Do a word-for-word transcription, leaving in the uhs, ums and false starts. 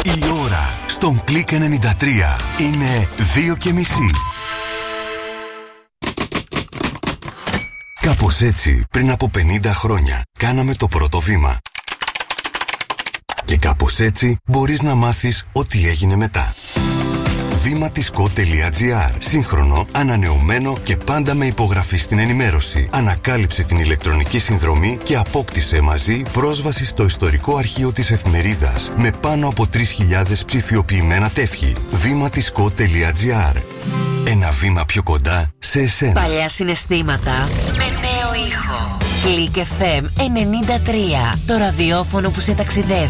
Η ώρα στον Κλικ ενενήντα τρία είναι δύο και μισή. Κάπως έτσι, πριν από πενήντα χρόνια, κάναμε το πρώτο βήμα. Και κάπως έτσι μπορείς να μάθεις ό,τι έγινε μετά. βήματισκο τελεία τζι άρ. Σύγχρονο, ανανεωμένο και πάντα με υπογραφή στην ενημέρωση. Ανακάλυψε την ηλεκτρονική συνδρομή και απόκτησε μαζί πρόσβαση στο ιστορικό αρχείο της εφημερίδας με πάνω από τρεις χιλιάδες ψηφιοποιημένα τεύχη. βήματισκο τελεία τζι άρ. Ένα βήμα πιο κοντά σε εσένα. Παλιά συναισθήματα με νέο ήχο. Κλικ εφ εμ ενενήντα τρία. Το ραδιόφωνο που σε ταξιδεύει.